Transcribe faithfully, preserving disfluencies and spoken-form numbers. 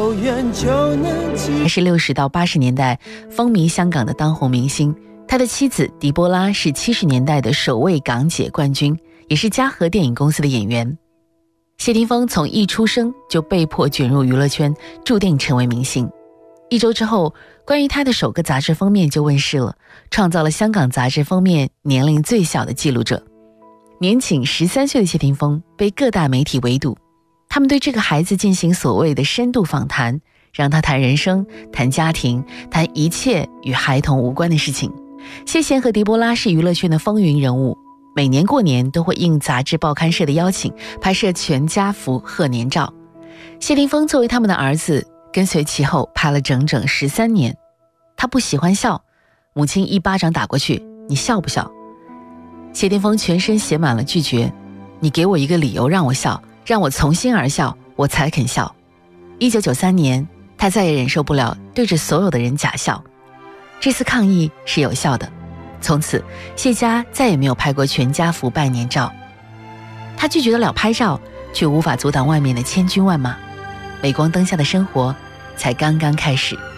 走远就能记。 他是六十到八十年代风靡香港的当红明星，他的妻子狄波拉是七十年代的首位港姐冠军，也是嘉禾电影公司的演员。谢霆锋从一出生就被迫卷入娱乐圈，注定成为明星。一周之后，关于他的首个杂志封面就问世了，创造了香港杂志封面年龄最小的记录者。年仅十三岁的谢霆锋被各大媒体围堵，他们对这个孩子进行所谓的深度访谈，让他谈人生、谈家庭、谈一切与孩童无关的事情。谢贤和狄波拉是娱乐圈的风云人物，每年过年都会应杂志报刊社的邀请拍摄全家福贺年照。谢霆锋作为他们的儿子，跟随其后拍了整整十三年。他不喜欢笑，母亲一巴掌打过去，你笑不笑？谢霆锋全身写满了拒绝，你给我一个理由让我笑，让我从心而笑，我才肯笑。一九九三年，他再也忍受不了对着所有的人假笑，这次抗议是有效的。从此，谢家再也没有拍过全家福拜年照。他拒绝得了拍照，却无法阻挡外面的千军万马。镁光灯下的生活才刚刚开始。